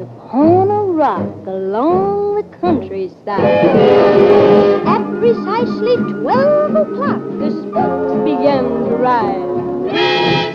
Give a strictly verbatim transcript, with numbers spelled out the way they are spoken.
upon a rock along the countryside. At precisely twelve o'clock,